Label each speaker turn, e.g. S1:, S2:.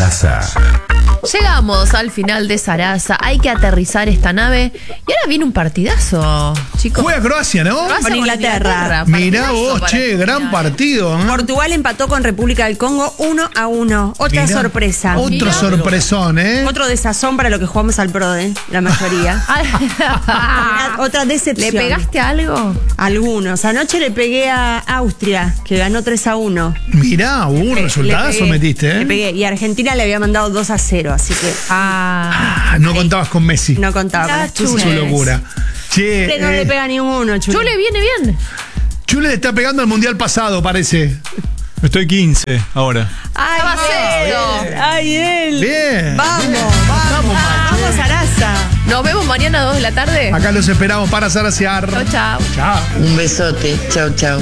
S1: Sarasa.
S2: Llegamos al final de Sarasa. Hay que aterrizar esta nave. Y ahora viene un partidazo, chicos.
S3: Juega Croacia, ¿no?
S2: Croacia
S4: con Inglaterra.
S3: Mirá
S2: Partidazo
S3: vos,
S2: para
S3: che,
S2: el
S3: gran
S2: final.
S3: partido. ¿Eh?
S4: Portugal empató con República del Congo 1-1. Otra
S3: Mirá,
S4: sorpresa.
S3: Otro
S2: Mirá.
S3: sorpresón, ¿eh?
S4: Otro desazón para lo que jugamos al PRODE, la mayoría. Otra decepción.
S2: ¿Le pegaste algo?
S4: Algunos. Anoche le pegué a Austria, que ganó 3-1.
S3: Mirá, un
S4: Le
S3: resultazo
S4: pegué,
S3: metiste,
S4: Le
S3: ¿eh?
S4: pegué. Y Argentina le había mandado 2-0, así que
S3: No contabas con Messi.
S4: no contaba con
S2: Ah,
S4: astucia.
S2: Chule.
S3: Su locura. Che,
S4: Chule no le pega ni uno, Chule.
S2: Chule, viene bien.
S3: Chule le está pegando al mundial pasado, parece.
S5: Estoy 15 ahora.
S4: ¡Ay, él! ¡Ay, él!
S3: Bien.
S4: ¡Vamos,
S3: bien.
S4: vamos!
S3: Machu.
S4: ¡Vamos, Sarasa!
S2: Nos vemos mañana a 2 de la tarde.
S3: Acá los esperamos para Sarasear.
S2: Chau, chau.
S3: Chao.
S6: Un besote. Chau, chau.